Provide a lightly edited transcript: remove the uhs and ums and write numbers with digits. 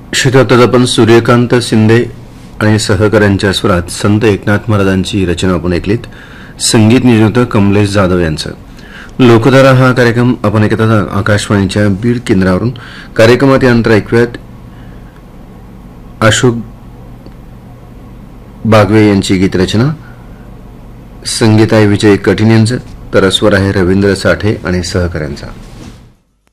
श्रोत्यात आपण सूर्यकांत शिंदे आणि सहकाऱ्यांच्या स्वरात संत एकनाथ महाराजांची रचना आपण ऐकलीत. संगीत नियोजन कमलेश जाधव यांचं. लोकधारा हा कार्यक्रम आपण ऐकत आहात आकाशवाणीच्या बीड केंद्रावरून. कार्यक्रमात यानंतर ऐकूयात अशोक बागवे यांची गीतरचना. संगीत आहे विजय कठीण यांचं, तर स्वर आहे रवींद्र साठे आणि सहकाऱ्यांचा.